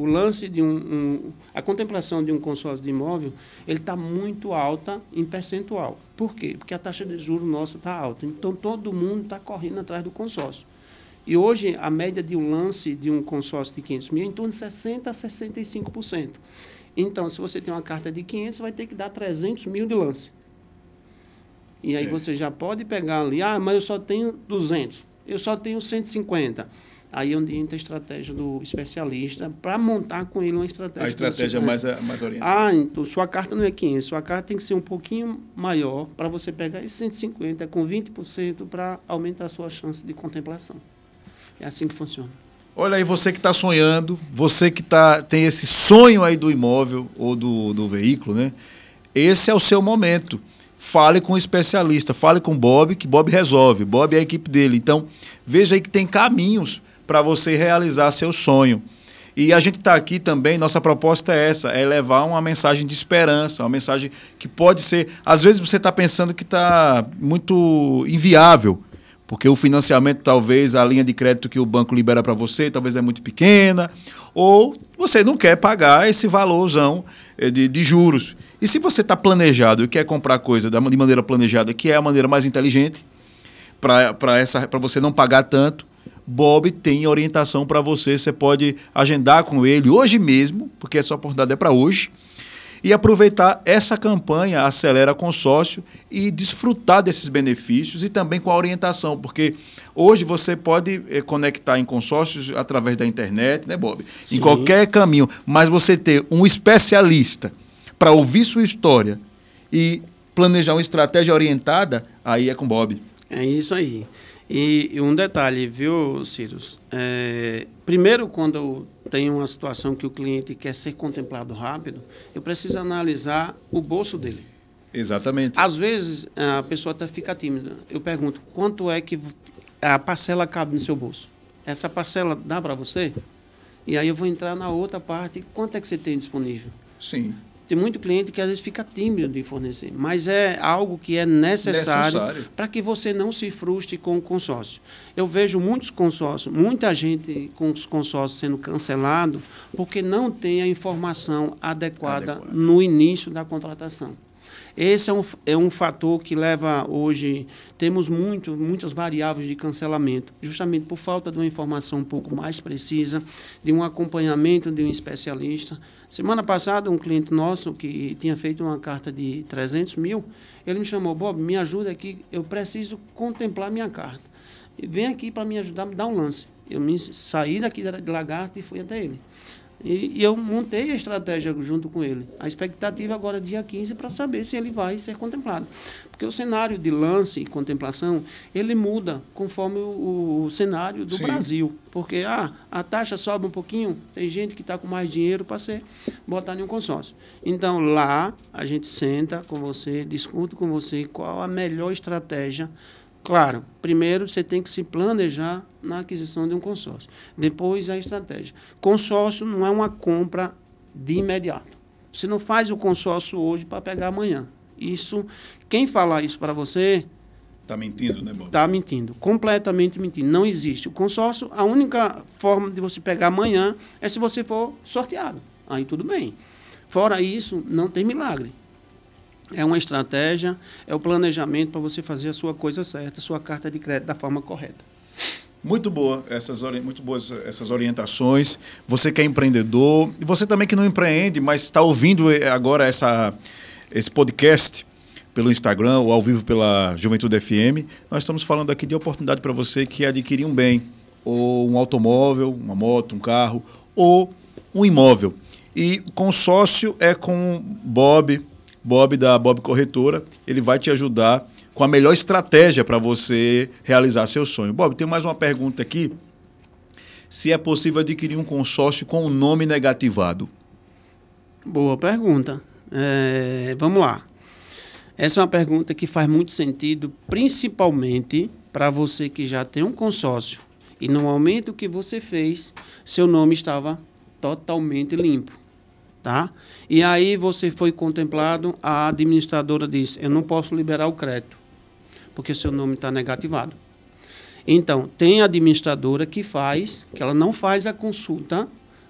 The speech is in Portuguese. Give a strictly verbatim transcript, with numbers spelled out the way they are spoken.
o lance de um, um... A contemplação de um consórcio de imóvel, ele está muito alta em percentual. Por quê? Porque a taxa de juros nossa está alta. Então, todo mundo está correndo atrás do consórcio. E hoje, a média de um lance de um consórcio de quinhentos mil é em torno de sessenta por cento a sessenta e cinco por cento. Então, se você tem uma carta de quinhentos, vai ter que dar trezentos mil de lance. E aí é. você já pode pegar ali, ah, mas eu só tenho duzentos, eu só tenho cento e cinquenta. Aí é onde entra a estratégia do especialista para montar com ele uma estratégia. A estratégia mais, mais orientada. Ah, então sua carta não é quinhentos, sua carta tem que ser um pouquinho maior para você pegar esse cento e cinquenta com vinte por cento para aumentar a sua chance de contemplação. É assim que funciona. Olha aí, você que está sonhando, você que tá, tem esse sonho aí do imóvel ou do, do veículo, né? Esse é o seu momento. Fale com o especialista, fale com o Bob, que Bob resolve. Bob é a equipe dele. Então, veja aí que tem caminhos para você realizar seu sonho. E a gente está aqui também, nossa proposta é essa, é levar uma mensagem de esperança, uma mensagem que pode ser... Às vezes você está pensando que está muito inviável, porque o financiamento, talvez, a linha de crédito que o banco libera para você, talvez é muito pequena, ou você não quer pagar esse valorzão de, de juros. E se você está planejado e quer comprar coisa de maneira planejada, que é a maneira mais inteligente, para você não pagar tanto, Bob tem orientação para você. Você pode agendar com ele hoje mesmo, porque essa oportunidade é para hoje, e aproveitar essa campanha Acelera Consórcio e desfrutar desses benefícios e também com a orientação, porque hoje você pode eh, conectar em consórcios através da internet, né, Bob? Sim. Em qualquer caminho, mas você ter um especialista para ouvir sua história e planejar uma estratégia orientada, aí é com Bob. É isso aí. E, e um detalhe, viu, Ciro? É, primeiro, quando eu tenho uma situação que o cliente quer ser contemplado rápido, eu preciso analisar o bolso dele. Exatamente. Às vezes, a pessoa até fica tímida. Eu pergunto, quanto é que a parcela cabe no seu bolso? Essa parcela dá para você? E aí eu vou entrar na outra parte, quanto é que você tem disponível? Sim. Tem muito cliente que às vezes fica tímido de fornecer, mas é algo que é necessário, necessário. para que você não se frustre com o consórcio. Eu vejo muitos consórcios, muita gente com os consórcios sendo cancelado porque não tem a informação adequada, adequada. no início da contratação. Esse é um, é um fator que leva hoje, temos muito, muitas variáveis de cancelamento, justamente por falta de uma informação um pouco mais precisa, de um acompanhamento de um especialista. Semana passada, um cliente nosso que tinha feito uma carta de trezentos mil, ele me chamou, Bob, me ajuda aqui, eu preciso contemplar minha carta. Vem aqui para me ajudar, me dar um lance. Eu me saí daqui de Lagarto e fui até ele. E, e eu montei a estratégia junto com ele. A expectativa agora é dia quinze para saber se ele vai ser contemplado. Porque o cenário de lance e contemplação, ele muda conforme o, o cenário do Sim. Brasil. Porque ah, a taxa sobe um pouquinho, tem gente que está com mais dinheiro para ser botar em um consórcio. Então, lá, a gente senta com você, discute com você qual a melhor estratégia. Claro, primeiro você tem que se planejar na aquisição de um consórcio. Depois a estratégia. Consórcio não é uma compra de imediato. Você não faz o consórcio hoje para pegar amanhã. Isso, quem falar isso para você... Está mentindo, né, Bob? Está mentindo, completamente mentindo. Não existe. O consórcio, a única forma de você pegar amanhã é se você for sorteado. Aí tudo bem. Fora isso, não tem milagre. É uma estratégia, é o planejamento para você fazer a sua coisa certa, a sua carta de crédito da forma correta. Muito boa, essas, muito boas essas orientações. Você que é empreendedor, e você também que não empreende, mas está ouvindo agora essa, esse podcast pelo Instagram ou ao vivo pela Juventude F M, nós estamos falando aqui de oportunidade para você que adquirir um bem, ou um automóvel, uma moto, um carro, ou um imóvel. E o consórcio é com Bob... Bob, da Bob Corretora, ele vai te ajudar com a melhor estratégia para você realizar seu sonho. Bob, tem mais uma pergunta aqui. Se é possível adquirir um consórcio com o nome negativado? Boa pergunta. É, vamos lá. Essa é uma pergunta que faz muito sentido, principalmente para você que já tem um consórcio e no momento que você fez, seu nome estava totalmente limpo. Tá? E aí você foi contemplado, a administradora disse, eu não posso liberar o crédito, porque seu nome está negativado. Então, tem a administradora que faz, que ela não faz a consulta